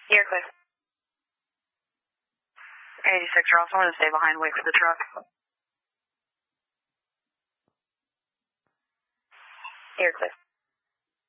You're clear. 86 Ross, I'm going to stay behind, wait for the truck. You're clear.